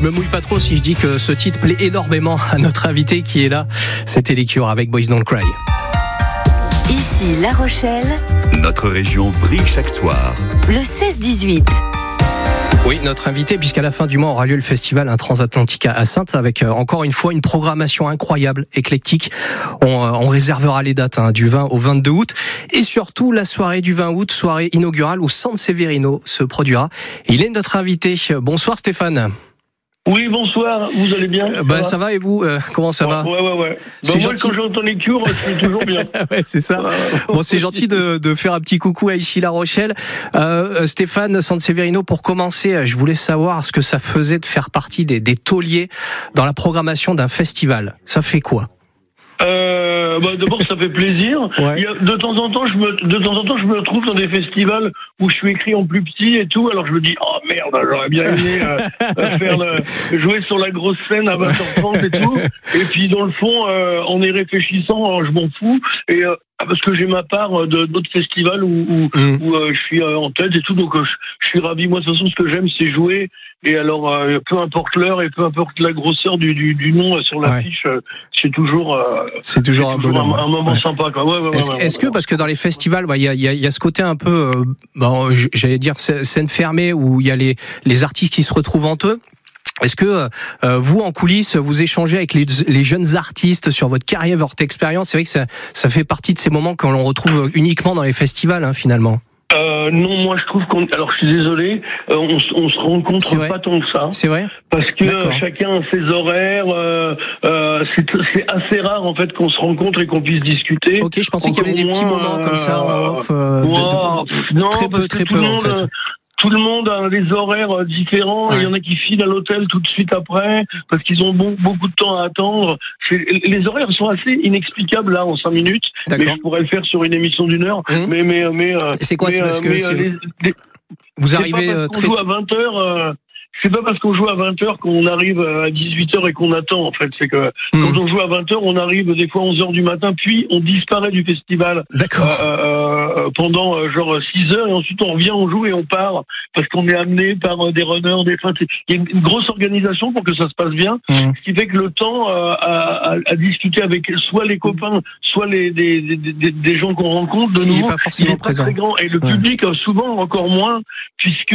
Je me mouille pas trop si je dis que ce titre plaît énormément à notre invité qui est là. C'était Les Cure avec Boys Don't Cry. Ici La Rochelle. Notre région brille chaque soir. Le 16-18. Oui, notre invité, puisqu'à la fin du mois aura lieu le festival Transatlantique à Saintes, avec encore une fois une programmation incroyable, éclectique. On réservera les dates du 20 au 22 août. Et surtout, la soirée du 20 août, soirée inaugurale où San Severino se produira. Et il est notre invité. Bonsoir Stéphane. Oui, bonsoir, vous allez bien? Ça va et vous, comment ça va? Ouais. Moi, quand j'entends Les Cure, je suis toujours bien. Ouais, c'est ça. Bon, c'est gentil de faire un petit coucou à ici La Rochelle. Stéphane San Severino, pour commencer, je voulais savoir ce que ça faisait de faire partie des tauliers dans la programmation d'un festival. Ça fait quoi? D'abord, ça fait plaisir. Ouais. De temps en temps, je me retrouve dans des festivals où je suis écrit en plus petit et tout. Alors je me dis, oh merde, j'aurais bien aimé jouer sur la grosse scène à 20h30 et tout. Et puis dans le fond, en y réfléchissant, je m'en fous. Et parce que j'ai ma part d'autres festivals où je suis en tête et tout. Donc je suis ravi. Moi, de toute façon, ce que j'aime, c'est jouer. Et alors, peu importe l'heure et peu importe la grosseur du nom sur l'affiche, c'est toujours un moment sympa, quoi. Est-ce que, parce que dans les festivals, il y a ce côté un peu, j'allais dire scène fermée, où il y a les artistes qui se retrouvent entre eux. Est-ce que vous, en coulisses, vous échangez avec les jeunes artistes sur votre carrière, votre expérience? C'est vrai que ça fait partie de ces moments que l'on retrouve uniquement dans les festivals, finalement. Non, moi je trouve alors je suis désolé, on se rencontre pas tant que ça. C'est vrai. Parce que chacun a ses horaires, c'est assez rare en fait qu'on se rencontre et qu'on puisse discuter. Ok, je pensais qu'il y avait des petits moments comme ça en off. Non, très peu en fait. Tout le monde a des horaires différents. Ouais. Il y en a qui filent à l'hôtel tout de suite après parce qu'ils ont beaucoup de temps à attendre. Les horaires sont assez inexplicables là en 5 minutes. D'accord. Mais je pourrais le faire sur une émission d'1 heure. Mais c'est quoi? C'est parce que vous arrivez très tôt à 20h. C'est pas parce qu'on joue à 20h qu'on arrive à 18h et qu'on attend, en fait. C'est que quand on joue à 20h, on arrive des fois à 11h du matin, puis on disparaît du festival. D'accord. Pendant genre 6 heures, et ensuite on revient, on joue et on part, parce qu'on est amené par des runners, il y a une grosse organisation pour que ça se passe bien, ce qui fait que le temps à discuter avec soit les copains, soit des gens qu'on rencontre de nouveau, il est pas forcément présent. Très grand. Et le public, souvent, encore moins, puisque